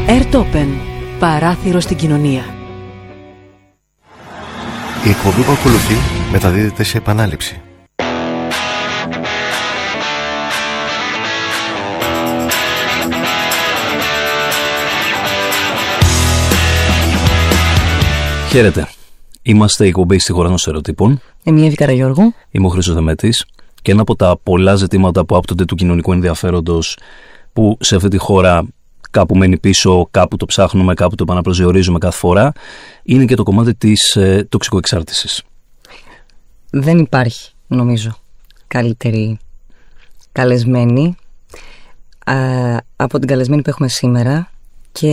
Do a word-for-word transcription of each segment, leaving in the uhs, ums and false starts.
Airtopen. Παράθυρο στην κοινωνία. Η εκπομπή που ακολουθεί μεταδίδεται σε επανάληψη. Χαίρετε. Είμαστε η εκπομπή Στιχοράνος Ερωτύπων. Είμαι η Εύη Καραγιώργου. Είμαι ο Χρήστος Δεμέτης. Και ένα από τα πολλά ζητήματα που άπτονται του κοινωνικού ενδιαφέροντος, που σε αυτή τη χώρα κάπου μένει πίσω, κάπου το ψάχνουμε, κάπου το επαναπροσδιορίζουμε κάθε φορά, είναι και το κομμάτι της ε, τοξικοεξάρτησης. Δεν υπάρχει, νομίζω, καλύτερη καλεσμένη α, από την καλεσμένη που έχουμε σήμερα. Και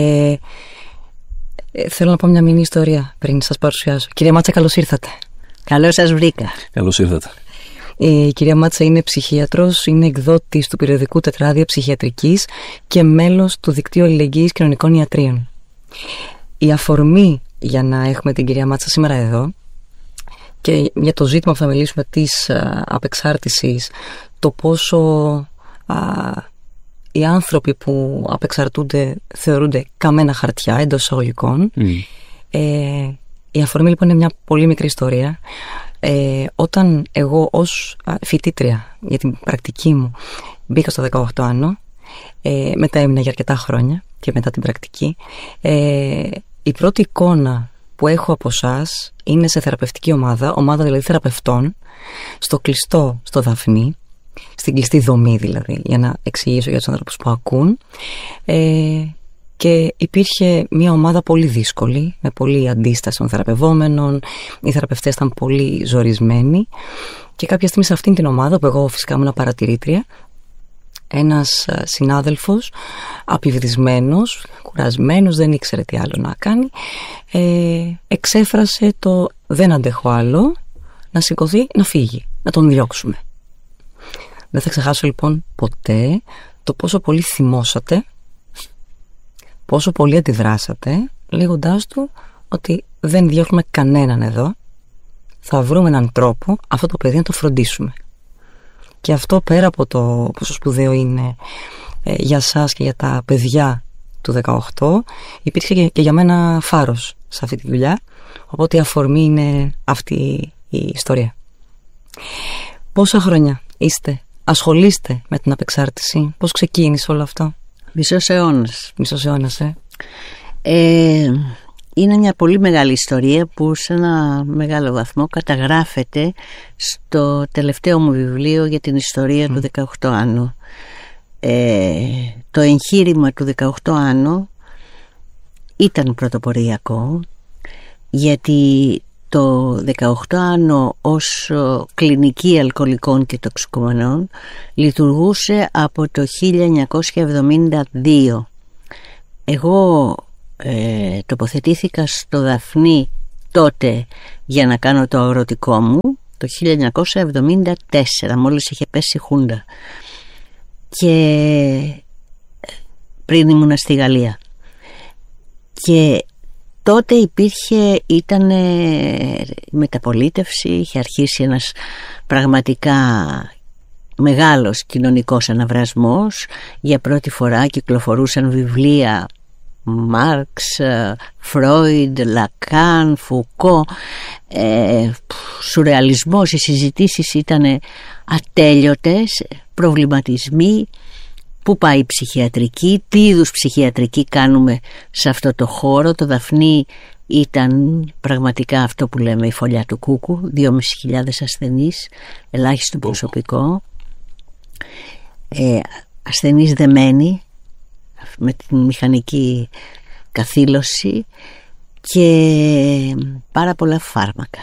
ε, θέλω να πω μια μινή ιστορία πριν σας παρουσιάσω. Κυρία Μάτσα, καλώς ήρθατε. Καλώς σας βρήκα. Καλώς ήρθατε. Η κυρία Μάτσα είναι ψυχίατρος, είναι εκδότης του περιοδικού Τετράδια Ψυχιατρικής και μέλος του Δικτύου Αλληλεγγύης Κοινωνικών Ιατρίων. Η αφορμή για να έχουμε την κυρία Μάτσα σήμερα εδώ και για το ζήτημα που θα μιλήσουμε της α, απεξάρτησης, το πόσο α, οι άνθρωποι που απεξαρτούνται θεωρούνται καμένα χαρτιά εντός εισαγωγικών. Mm. Ε, η αφορμή λοιπόν είναι μια πολύ μικρή ιστορία. Ε, όταν εγώ ως φοιτήτρια για την πρακτική μου μπήκα στο δεκαοκτώ άνω, ε, μετά έμεινα για αρκετά χρόνια και μετά την πρακτική, ε, η πρώτη εικόνα που έχω από εσάς είναι σε θεραπευτική ομάδα, ομάδα δηλαδή θεραπευτών, στο κλειστό, στο Δαφνί, στην κλειστή δομή δηλαδή, για να εξηγήσω για τους άνθρωπους που ακούν. Ε, Και υπήρχε μια ομάδα πολύ δύσκολη, με πολλή αντίσταση των θεραπευόμενων. Οι θεραπευτές ήταν πολύ ζορισμένοι. Και κάποια στιγμή σε αυτήν την ομάδα, που εγώ φυσικά ήμουν παρατηρήτρια, ένας συνάδελφος, απειβδισμένος, κουρασμένος, δεν ήξερε τι άλλο να κάνει, ε, εξέφρασε το «δεν αντέχω άλλο», να σηκωθεί, να φύγει, να τον διώξουμε. Δεν θα ξεχάσω λοιπόν ποτέ το πόσο πολύ θυμώσατε, πόσο πολύ αντιδράσατε, λέγοντάς του ότι δεν διώχνουμε κανέναν εδώ, θα βρούμε έναν τρόπο αυτό το παιδί να το φροντίσουμε. Και αυτό, πέρα από το πόσο σπουδαίο είναι ε, για σας και για τα παιδιά του δεκαοκτώ, υπήρξε και, και για μένα φάρος σε αυτή τη δουλειά, οπότε η αφορμή είναι αυτή η ιστορία. Πόσα χρόνια είστε, ασχολείστε με την απεξάρτηση, πώς ξεκίνησε όλο αυτό? Μισός αιώνας. Μισός αιώνας, ε. ε. Είναι μια πολύ μεγάλη ιστορία που σε ένα μεγάλο βαθμό καταγράφεται στο τελευταίο μου βιβλίο για την ιστορία mm. του δεκαοκτώ άνω. Ε, το εγχείρημα του δεκαοκτώ άνω ήταν πρωτοποριακό, γιατί το δεκαοκτώ άνω ως κλινική αλκοολικών και τοξικομανών λειτουργούσε από το χίλια εννιακόσια εβδομήντα δύο. Εγώ ε, τοποθετήθηκα στο Δαφνί τότε για να κάνω το αγροτικό μου το χίλια εννιακόσια εβδομήντα τέσσερα, μόλις είχε πέσει η Χούντα, και πριν ήμουνα στη Γαλλία. Και τότε υπήρχε, ήταν μεταπολίτευση, είχε αρχίσει ένας πραγματικά μεγάλος κοινωνικός αναβρασμός. Για πρώτη φορά κυκλοφορούσαν βιβλία Μάρξ, Φρόιντ, Λακάν, Φουκώ, ε, σουρεαλισμός. Οι συζητήσεις ήταν ατέλειωτες, προβληματισμοί. Πού πάει η ψυχιατρική, τι είδους ψυχιατρική κάνουμε σε αυτό το χώρο. Το Δαφνί ήταν πραγματικά αυτό που λέμε η φωλιά του κούκου, δυόμισι χιλιάδες ασθενείς, ελάχιστο προσωπικό, ε, ασθενείς δεμένοι με την μηχανική καθήλωση και πάρα πολλά φάρμακα.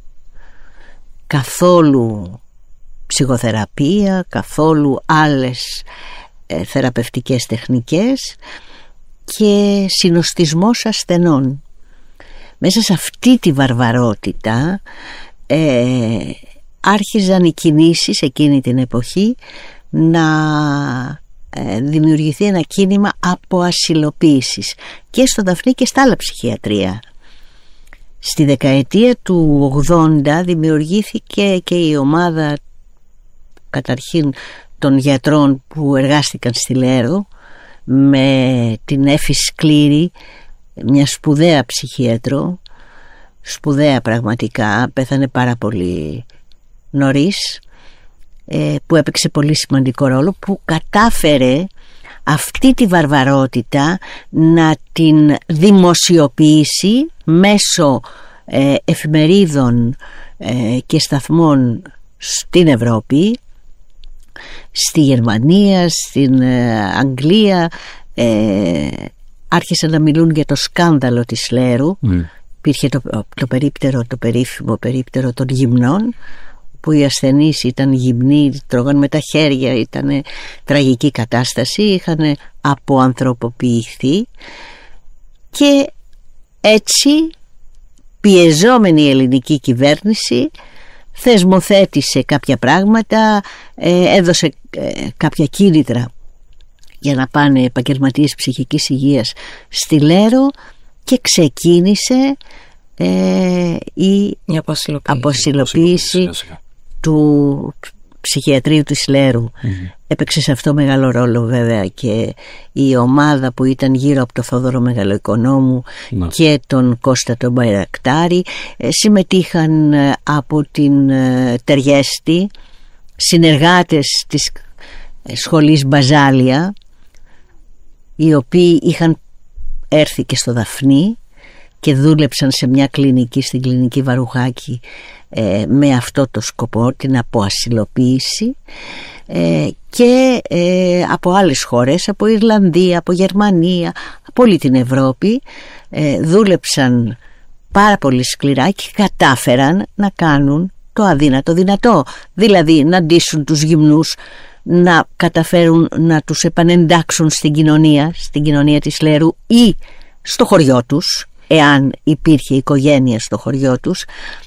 Καθόλου ψυχοθεραπεία, καθόλου άλλες ε, θεραπευτικές τεχνικές και συνοστισμός ασθενών. Μέσα σε αυτή τη βαρβαρότητα ε, άρχιζαν οι κινήσεις εκείνη την εποχή να ε, δημιουργηθεί ένα κίνημα αποασυλοποίησης και στο Δαφνί και στα άλλα ψυχιατρία. Στη δεκαετία του ογδόντα δημιουργήθηκε και η ομάδα καταρχήν των γιατρών που εργάστηκαν στη Λέρδο, με την Έφη Σκλήρη, μια σπουδαία ψυχίατρο, σπουδαία πραγματικά, πέθανε πάρα πολύ νωρίς, που έπαιξε πολύ σημαντικό ρόλο, που κατάφερε αυτή τη βαρβαρότητα να την δημοσιοποιήσει μέσω ε, εφημερίδων ε, και σταθμών στην Ευρώπη, στη Γερμανία, στην ε, Αγγλία. ε, άρχισαν να μιλούν για το σκάνδαλο της Λέρου. mm. Υπήρχε το, το περίπτερο, το περίφημο περίπτερο των γυμνών, που οι ασθενείς ήταν γυμνοί, τρώγαν με τα χέρια, ήταν τραγική κατάσταση, είχαν αποανθρωποποιηθεί, και έτσι πιεζόμενη η ελληνική κυβέρνηση θεσμοθέτησε κάποια πράγματα, ε, έδωσε ε, κάποια κίνητρα για να πάνε επαγγελματίες ψυχικής υγείας στη Λέρο, και ξεκίνησε ε, η, η αποσυλλοποίηση του ψυχιατρίου της Λέρου. Mm-hmm. Έπαιξε σε αυτό μεγάλο ρόλο βέβαια και η ομάδα που ήταν γύρω από τον Θόδωρο Μεγαλοοικονόμου mm-hmm. και τον Κώστα τον Μπαϊρακτάρη. ε, συμμετείχαν ε, από την ε, Τεριέστη συνεργάτες της ε, σχολής Μπαζάλια, οι οποίοι είχαν έρθει και στο Δαφνί και δούλεψαν σε μια κλινική, στην κλινική Βαρουχάκη, ε, με αυτό το σκοπό, την αποασυλοποίηση, ε, και ε, από άλλες χώρες, από Ιρλανδία, από Γερμανία, από όλη την Ευρώπη, ε, δούλεψαν πάρα πολύ σκληρά και κατάφεραν να κάνουν το αδύνατο δυνατό, δηλαδή να ντύσουν τους γυμνούς, να καταφέρουν να τους επανεντάξουν στην κοινωνία, στην κοινωνία της Λέρου ή στο χωριό τους, εάν υπήρχε οικογένεια στο χωριό τους,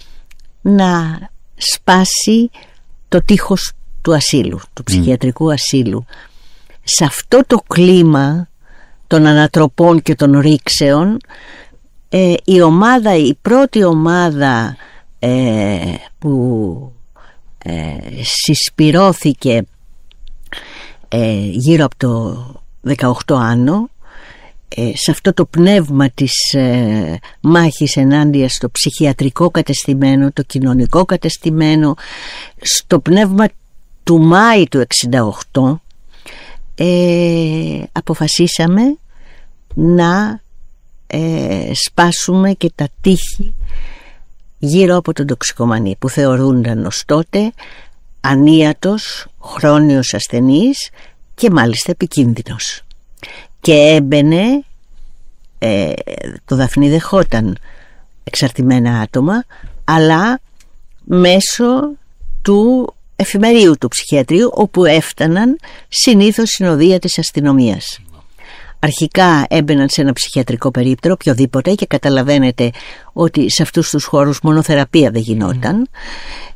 να σπάσει το τείχος του ασύλου, του ψυχιατρικού ασύλου. Σε αυτό το κλίμα των ανατροπών και των ρήξεων, ε, η ομάδα, η πρώτη ομάδα ε, που ε, συσπυρώθηκε ε, γύρω από το δεκαοκτώ Άνω, Ε, σε αυτό το πνεύμα της ε, μάχης ενάντια στο ψυχιατρικό κατεστημένο, το κοινωνικό κατεστημένο, στο πνεύμα του Μάη του εξήντα οκτώ, ε, αποφασίσαμε να ε, σπάσουμε και τα τείχη γύρω από τον τοξικομανή, που θεωρούνταν ως τότε ανίατος, χρόνιος ασθενής και μάλιστα επικίνδυνος. Και έμπαινε, ε, το Δαφνί δεχόταν εξαρτημένα άτομα, αλλά μέσω του εφημερίου του ψυχιατρίου, όπου έφταναν συνήθως συνοδεία της αστυνομίας. Αρχικά έμπαιναν σε ένα ψυχιατρικό περίπτερο, οποιοδήποτε, και καταλαβαίνετε ότι σε αυτούς τους χώρους μονοθεραπεία δεν γινόταν.